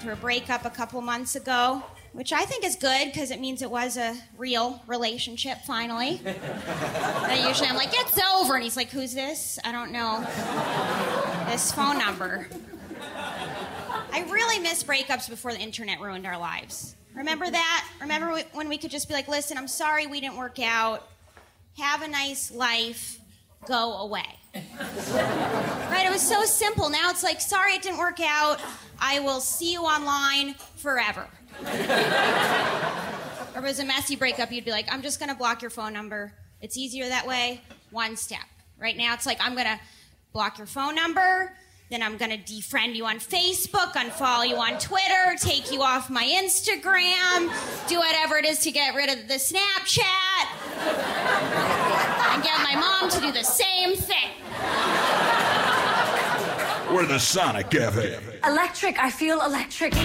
through a breakup a couple months ago, which I think is good because it means it was a real relationship finally. And usually I'm like, it's over. And he's like, who's this? I don't know. This phone number. I really miss breakups before the internet ruined our lives. Remember that? Remember when we could just be like, listen, I'm sorry we didn't work out. Have a nice life. Go away. Right? It was so simple. Now it's like, sorry it didn't work out. I will see you online forever. Or if it was a messy breakup, you'd be like, I'm just going to block your phone number. It's easier that way. One step. Right now it's like, I'm going to block your phone number. Then I'm going to defriend you on Facebook, unfollow you on Twitter, take you off my Instagram, do whatever it is to get rid of the Snapchat, and get my mom to do the same thing. We're the Sonic Cafe. Electric, I feel electric.